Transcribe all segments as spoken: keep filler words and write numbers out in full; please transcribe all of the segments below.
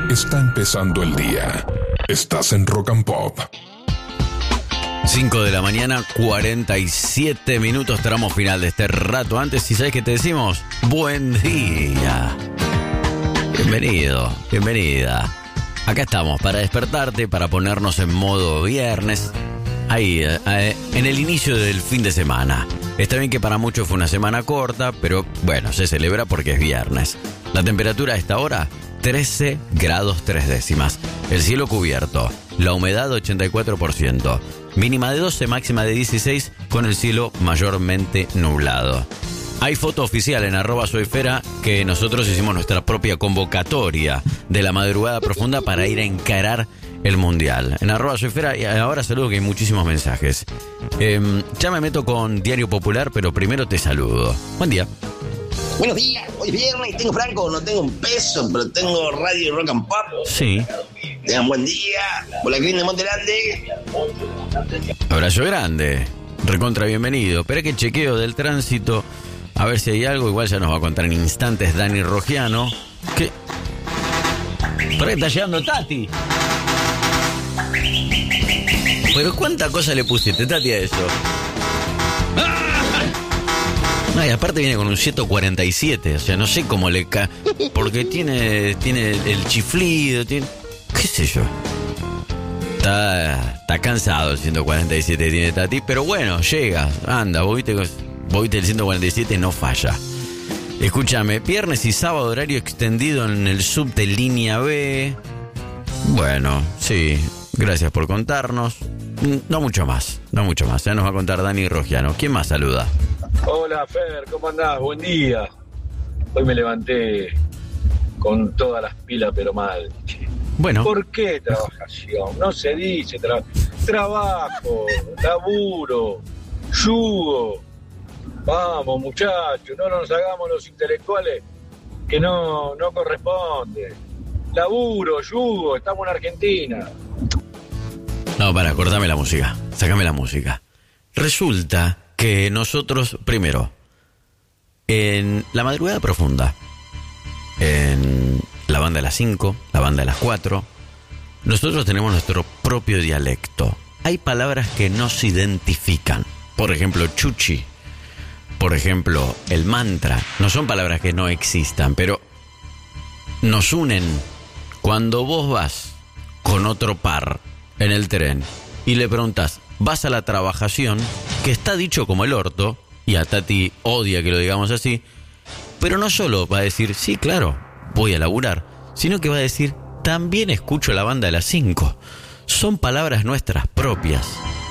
Está empezando el día. Estás en Rock and Pop. cinco de la mañana, cuarenta y siete minutos, tramo final de este rato. Antes, ¿y sabes qué te decimos? Buen día. Bienvenido, bienvenida. Acá estamos para despertarte, para ponernos en modo viernes. Ahí, eh, en el inicio del fin de semana. Está bien que para muchos fue una semana corta, pero bueno, se celebra porque es viernes. La temperatura a esta hora, trece grados tres décimas. El cielo cubierto, la humedad ochenta y cuatro por ciento. Mínima de doce, máxima de dieciséis, con el cielo mayormente nublado. Hay foto oficial en arroba soyfera que nosotros hicimos nuestra propia convocatoria de la madrugada profunda para ir a encarar el mundial. En arroba soyfera, y ahora saludo que hay muchísimos mensajes. Eh, ya me meto con Diario Popular, pero primero te saludo. Buen día. Buenos días, hoy es viernes, tengo Franco, no tengo un peso, pero tengo radio Rock and Pop. Sí. Tengan buen día, por la Green de Montelande. Abrazo grande, recontra bienvenido. Espera que chequeo del tránsito, a ver si hay algo, igual ya nos va a contar en instantes Dani Rogiano. ¿Qué? Por ahí está llegando Tati. Pero ¿cuánta cosa le pusiste, Tati, a eso? No, y aparte viene con un ciento cuarenta y siete, o sea, no sé cómo le cae, porque tiene, tiene el chiflido, tiene, qué sé yo. Está, está cansado el ciento cuarenta y siete que tiene Tati, pero bueno, llega, anda, vos viste, vos viste el ciento cuarenta y siete, no falla. Escúchame, viernes y sábado horario extendido en el subte línea B. Bueno, sí, gracias por contarnos. No mucho más, no mucho más, ya nos va a contar Dani Rogiano. ¿Quién más saluda? Hola Fer, ¿cómo andás? Buen día. Hoy me levanté con todas las pilas, pero mal. Bueno. ¿Por qué trabajación? No se dice tra- trabajo, laburo, yugo. Vamos muchachos, no nos hagamos los intelectuales que no, no corresponde. Laburo, yugo, estamos en Argentina. No, para, cortame la música, sácame la música. Resulta que nosotros, primero, en la madrugada profunda, en la banda de las cinco, la banda de las cuatro, nosotros tenemos nuestro propio dialecto. Hay palabras que nos identifican. Por ejemplo, chuchi. Por ejemplo, el mantra. No son palabras que no existan, pero nos unen. Cuando vos vas con otro par en el tren y le preguntas, vas a la trabajación, que está dicho como el orto, y a Tati odia que lo digamos así, pero no solo va a decir, sí, claro, voy a laburar, sino que va a decir, también escucho la banda de las cinco. Son palabras nuestras propias.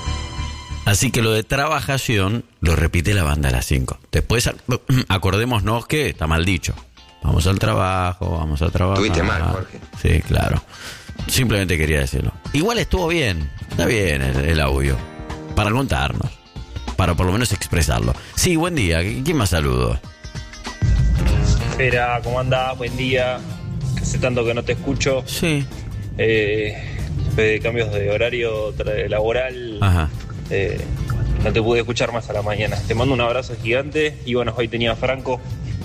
Así que lo de trabajación lo repite la banda de las cinco. Después acordémonos que está mal dicho. Vamos al trabajo, vamos a trabajar. Tuviste mal, Jorge. Sí, claro. Simplemente quería decirlo. Igual estuvo bien, está bien el, el audio. Para contarnos, para por lo menos expresarlo. Sí, buen día. ¿Quién más saludo? Espera, ¿cómo andás? Buen día. Hace tanto que no te escucho. Sí. Eh, de cambios de horario tra- laboral. Ajá. Eh, no te pude escuchar más a la mañana. Te mando un abrazo gigante. Y bueno, hoy tenía Franco.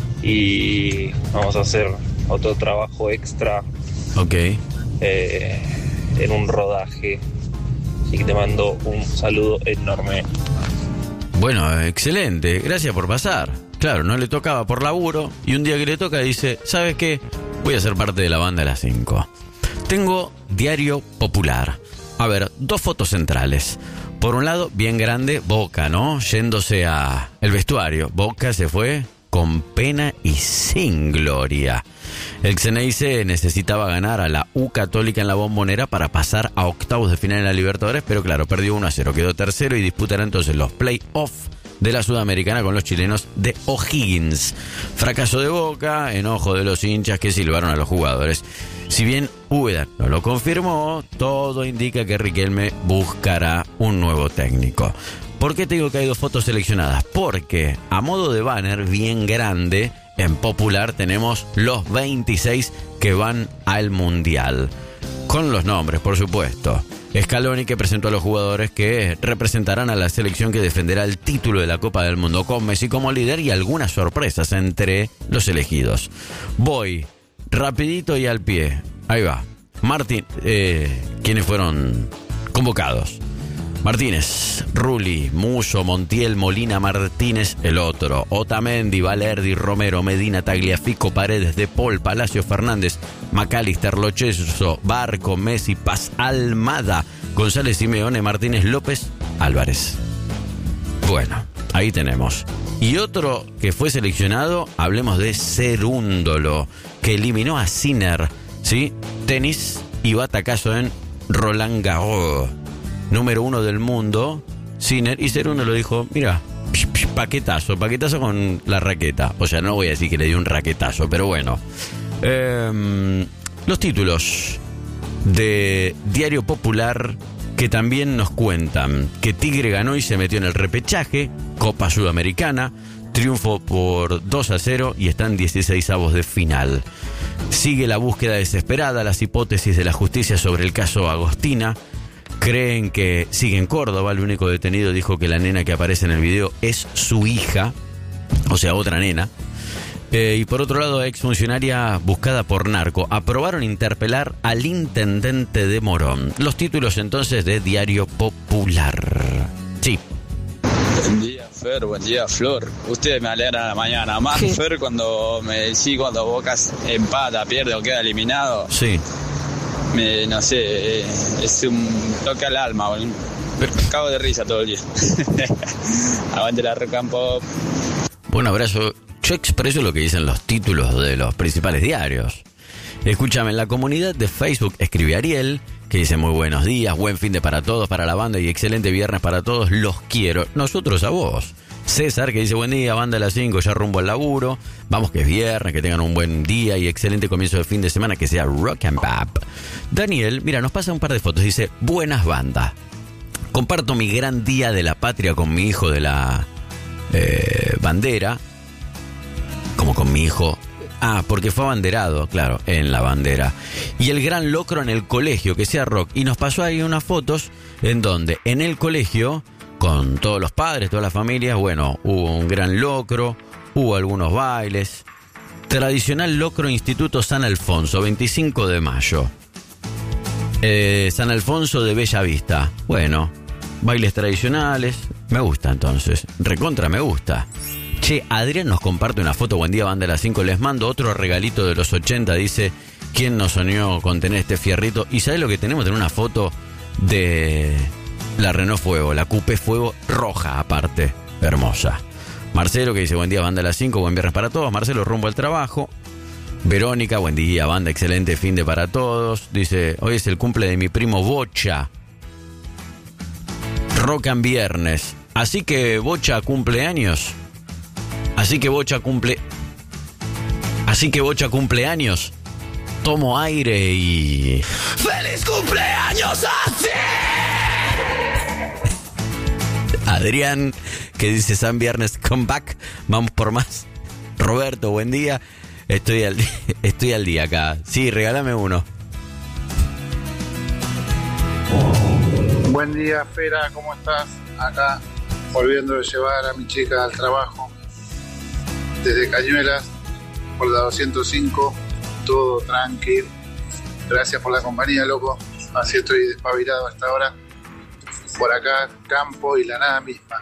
Y vamos a hacer otro trabajo extra. Ok. Eh, en un rodaje. Así que te mando un saludo enorme. Bueno, excelente. Gracias por pasar. Claro, no le tocaba por laburo. Y un día que le toca dice, ¿sabes qué? Voy a ser parte de la banda de las cinco. Tengo Diario Popular. A ver, dos fotos centrales. Por un lado, bien grande, Boca, ¿no? Yéndose a el vestuario. Boca se fue con pena y sin gloria. El Xeneize necesitaba ganar a la U Católica en la Bombonera para pasar a octavos de final en la Libertadores, pero claro, perdió uno a cero, quedó tercero y disputará entonces los play-off de la Sudamericana con los chilenos de O'Higgins. Fracaso de Boca, enojo de los hinchas que silbaron a los jugadores. Si bien Úbeda no lo confirmó, todo indica que Riquelme buscará un nuevo técnico. ¿Por qué te digo que hay dos fotos seleccionadas? Porque a modo de banner bien grande, en Popular tenemos los veintiséis que van al Mundial. Con los nombres, por supuesto. Scaloni, que presentó a los jugadores que representarán a la selección que defenderá el título de la Copa del Mundo, con Messi como líder y algunas sorpresas entre los elegidos. Voy rapidito y al pie. ahí va. Martín, eh, ¿quiénes fueron convocados? Martínez, Rulli, Muso, Montiel, Molina, Martínez, el otro, Otamendi, Valerdi, Romero, Medina, Tagliafico, Paredes, De Paul, Palacio, Fernández, Macalister, Lo Celso, Barco, Messi, Paz, Almada, González, Simeone, Martínez, López, Álvarez. Bueno, ahí tenemos. Y otro que fue seleccionado, hablemos de Cerúndolo, que eliminó a Sinner, ¿sí? Tenis y batacazo en Roland Garros. Número uno del mundo, Sinner, y Cerúndolo dijo, mira, paquetazo, paquetazo con la raqueta. O sea, no voy a decir que le dio un raquetazo, pero bueno. Eh, los títulos de Diario Popular que también nos cuentan que Tigre ganó y se metió en el repechaje, Copa Sudamericana, triunfo por dos a cero y están dieciseisavos de final. Sigue la búsqueda desesperada, las hipótesis de la justicia sobre el caso Agostina. Creen que sigue en Córdoba, el único detenido dijo que la nena que aparece en el video es su hija, o sea, otra nena. Eh, y por otro lado, exfuncionaria buscada por narco. Aprobaron interpelar al intendente de Morón. Los títulos entonces de Diario Popular. Sí. Buen día, Fer, buen día, Flor. Ustedes me alegran a la mañana. Más, ¿qué? Fer, cuando me decís cuando Boca empata, pierde o queda eliminado. Sí. Me, no sé, es un toque al alma, boludo. Cago de risa todo el día. Aguante la Rock and Pop. Un abrazo. Yo expreso lo que dicen los títulos de los principales diarios. Escúchame, en la comunidad de Facebook escribe Ariel, que dice muy buenos días, buen fin de para todos, para la banda y excelente viernes para todos, los quiero. Nosotros a vos. César, que dice buen día, banda a las cinco, ya rumbo al laburo. Vamos que es viernes, que tengan un buen día y excelente comienzo de fin de semana, que sea rock and pop. Daniel, mira, nos pasa un par de fotos, dice buenas bandas. Comparto mi gran día de la patria con mi hijo de la eh, bandera. Como con mi hijo. Ah, porque fue abanderado, claro, en la bandera. Y el gran locro en el colegio, que sea rock. Y nos pasó ahí unas fotos en donde en el colegio, con todos los padres, todas las familias, bueno, hubo un gran locro, hubo algunos bailes. Tradicional locro Instituto San Alfonso, veinticinco de mayo. Eh, San Alfonso de Bella Vista. Bueno, bailes tradicionales. Me gusta entonces. Recontra me gusta. Che, Adrián nos comparte una foto. Buen día, banda de las cinco. Les mando otro regalito de los ochenta. Dice, ¿quién nos soñó con tener este fierrito? Y ¿sabes lo que tenemos? Tener una foto de la Renault Fuego, la Coupé Fuego roja aparte. Hermosa. Marcelo que dice, buen día, banda de las cinco. Buen viernes para todos. Marcelo, rumbo al trabajo. Verónica, buen día, banda, excelente fin de para todos. Dice, hoy es el cumple de mi primo Bocha. Rock and viernes. Así que Bocha cumple años. Así que Bocha cumple... Así que Bocha cumple años. Tomo aire y... ¡Feliz cumpleaños así! Adrián, que dice San Viernes, come back. Vamos por más. Roberto, buen día. Estoy al, estoy al día acá. Sí, regálame uno. Buen día, Fera, ¿cómo estás? Acá, volviendo a llevar a mi chica al trabajo. Desde Cañuelas, por la doscientos cinco, todo tranquilo. Gracias por la compañía, loco. Así estoy despabilado hasta ahora. Por acá, campo y la nada misma.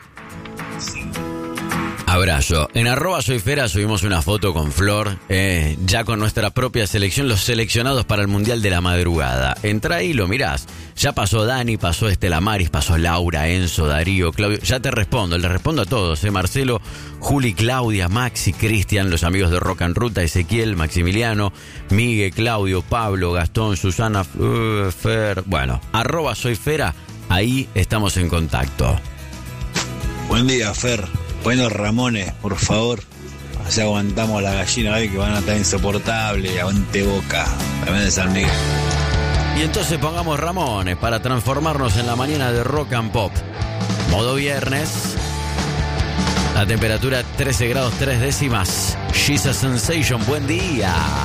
Abrazo. En arroba soy Fera subimos una foto con Flor, eh, ya con nuestra propia selección, los seleccionados para el Mundial de la Madrugada. Entra ahí y lo mirás. Ya pasó Dani, pasó Estela Maris, pasó Laura, Enzo, Darío, Claudio. Ya te respondo, le respondo a todos, eh. Marcelo, Juli, Claudia, Maxi, Cristian, los amigos de Rock and Ruta, Ezequiel, Maximiliano, Miguel, Claudio, Pablo, Gastón, Susana, uh, Fer. Bueno, arroba soy Fera, ahí estamos en contacto. Buen día, Fer. Bueno, Ramones, por favor. Así aguantamos la gallina hoy que van a estar insoportables. Aguante Boca. También de San Miguel. Y entonces pongamos Ramones para transformarnos en la mañana de Rock and Pop. Modo viernes. La temperatura trece grados tres décimas. She's a Sensation. Buen día.